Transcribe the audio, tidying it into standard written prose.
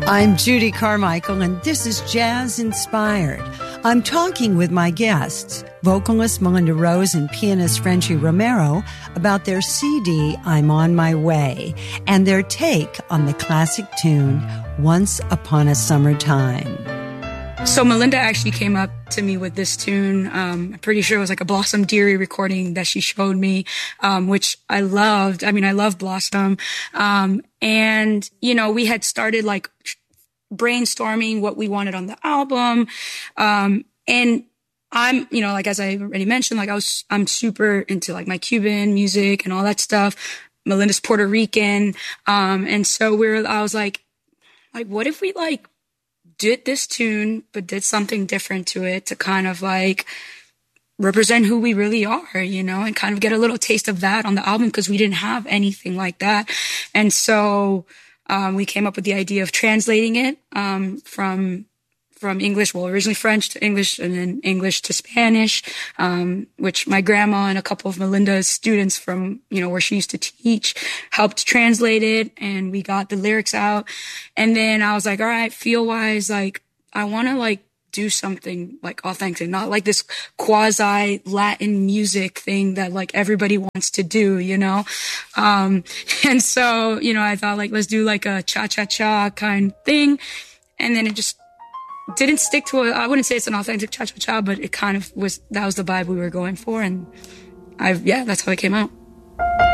I'm Judy Carmichael, and this is Jazz Inspired. I'm talking with my guests, vocalist Melinda Rose and pianist Frenchie Romero, about their CD, I'm On My Way, and their take on the classic tune, Once Upon a Summertime. So Melinda actually came up to me with this tune. I'm pretty sure it was like a Blossom Dearie recording that she showed me, which I loved. I mean, I love Blossom. And, you know, we had started like brainstorming what we wanted on the album. And I'm, you know, like, as I already mentioned, like I'm super into like my Cuban music and all that stuff. Melinda's Puerto Rican. And so I was like, what if we like did this tune, but did something different to it to kind of like represent who we really are, you know, and kind of get a little taste of that on the album, because we didn't have anything like that. And so we came up with the idea of translating it from English, well, originally French to English, and then English to Spanish, which my grandma and a couple of Melinda's students from, you know, where she used to teach helped translate it, and we got the lyrics out. And then I was like, all right, feel-wise, like, I want to, like, do something, like, authentic, not like this quasi-Latin music thing that, like, everybody wants to do, you know? And so, you know, I thought, like, let's do, like, a cha-cha-cha kind of thing. And then it just didn't stick to I wouldn't say it's an authentic cha-cha-cha, but it kind of was, that was the vibe we were going for. And that's how it came out.